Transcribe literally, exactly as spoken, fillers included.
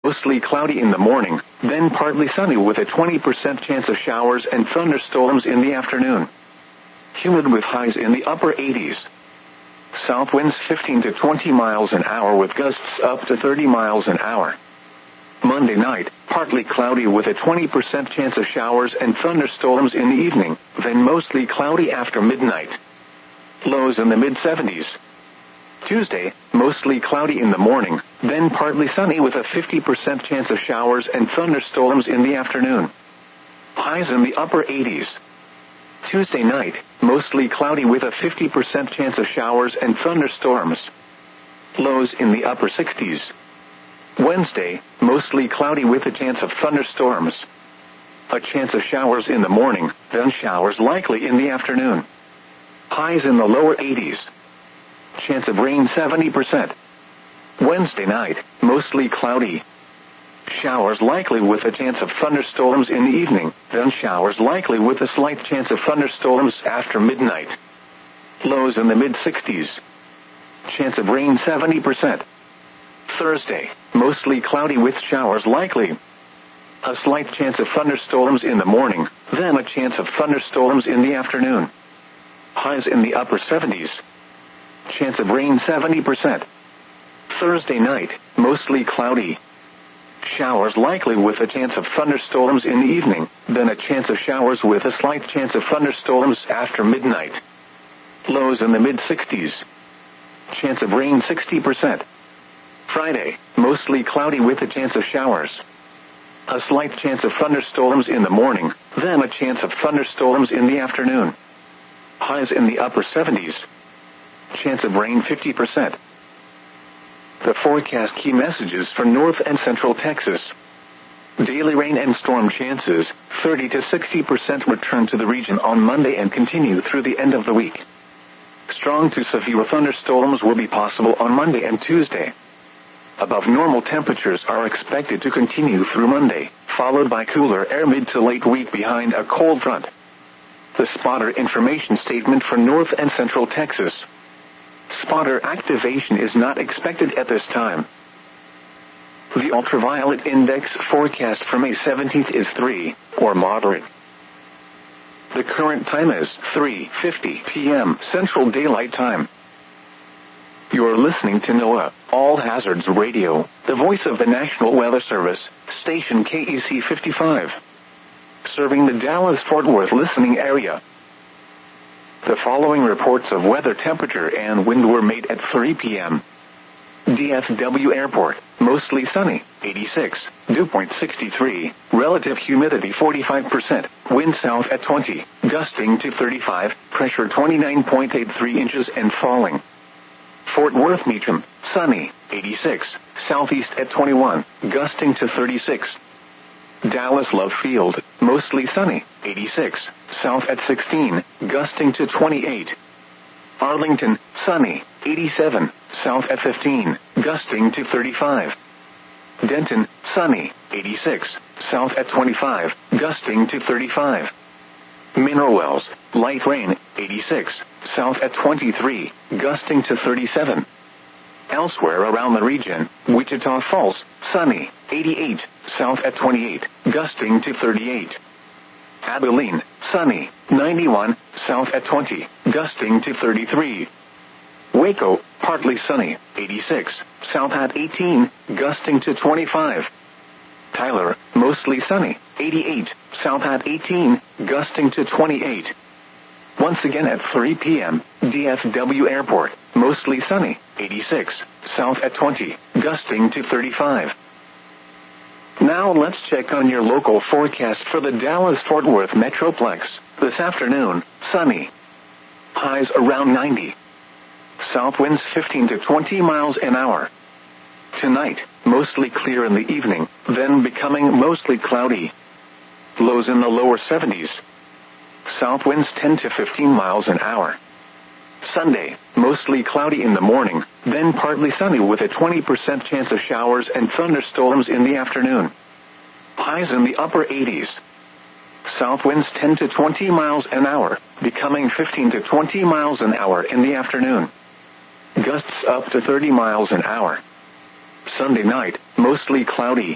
Mostly cloudy in the morning, then partly sunny with a twenty percent chance of showers and thunderstorms in the afternoon. Humid with highs in the upper eighties. South winds fifteen to twenty miles an hour with gusts up to thirty miles an hour. Monday night, partly cloudy with a twenty percent chance of showers and thunderstorms in the evening, then mostly cloudy after midnight. Lows in the mid seventies. Tuesday, mostly cloudy in the morning, then partly sunny with a fifty percent chance of showers and thunderstorms in the afternoon. Highs in the upper eighties. Tuesday night, mostly cloudy with a fifty percent chance of showers and thunderstorms. Lows in the upper sixties. Wednesday, mostly cloudy with a chance of thunderstorms. A chance of showers in the morning, then showers likely in the afternoon. Highs in the lower eighties. Chance of rain seventy percent. Wednesday night, mostly cloudy. Showers likely with a chance of thunderstorms in the evening, then showers likely with a slight chance of thunderstorms after midnight. Lows in the mid sixties. Chance of rain seventy percent. Thursday, mostly cloudy with showers likely. A slight chance of thunderstorms in the morning, then a chance of thunderstorms in the afternoon. Highs in the upper seventies. Chance of rain seventy percent. Thursday night, mostly cloudy. Showers likely with a chance of thunderstorms in the evening, then a chance of showers with a slight chance of thunderstorms after midnight. Lows in the mid sixties. Chance of rain sixty percent. Friday, mostly cloudy with a chance of showers. A slight chance of thunderstorms in the morning, then a chance of thunderstorms in the afternoon. Highs in the upper seventies. Chance of rain fifty percent. The forecast key messages for North and Central Texas. Daily rain and storm chances, thirty to sixty percent return to the region on Monday and continue through the end of the week. Strong to severe thunderstorms will be possible on Monday and Tuesday. Above normal temperatures are expected to continue through Monday, followed by cooler air mid to late week behind a cold front. The spotter information statement for North and Central Texas. Spotter activation is not expected at this time. The ultraviolet index forecast for May seventeenth is three, or moderate. The current time is three fifty p.m. Central Daylight Time. You're listening to NOAA, All Hazards Radio, the voice of the National Weather Service, station K E C fifty-five. Serving the Dallas-Fort Worth listening area. The following reports of weather temperature and wind were made at three p.m. D F W Airport, mostly sunny, eighty-six, dew point sixty-three, relative humidity forty-five percent, wind south at twenty, gusting to thirty-five, pressure twenty-nine point eight three inches and falling. Fort Worth Meacham, sunny, eighty-six, southeast at twenty-one, gusting to thirty-six. Dallas Love Field, mostly sunny, eighty-six, south at sixteen, gusting to twenty-eight. Arlington, sunny, eighty-seven, south at fifteen, gusting to thirty-five. Denton, sunny, eighty-six, south at twenty-five, gusting to thirty-five. Mineral Wells, light rain, eighty-six, south at twenty-three, gusting to thirty-seven. Elsewhere around the region, Wichita Falls, sunny, eighty-eight, south at twenty-eight, gusting to thirty-eight. Abilene, sunny, ninety-one, south at twenty, gusting to thirty-three. Waco, partly sunny, eighty-six, south at eighteen, gusting to twenty-five. Tyler, mostly sunny, eighty-eight, south at eighteen, gusting to twenty-eight. Once again at three p.m., D F W Airport, mostly sunny, eighty-six, south at twenty, gusting to thirty-five. Now let's check on your local forecast for the Dallas-Fort Worth Metroplex. This afternoon, sunny. Highs around ninety. South winds fifteen to twenty miles an hour. Tonight, mostly clear in the evening, then becoming mostly cloudy. Lows in the lower seventies. South winds ten to fifteen miles an hour. Sunday, mostly cloudy in the morning, then partly sunny with a twenty percent chance of showers and thunderstorms in the afternoon. Highs in the upper eighties. South winds ten to twenty miles an hour, becoming fifteen to twenty miles an hour in the afternoon. Gusts up to thirty miles an hour. Sunday night, mostly cloudy.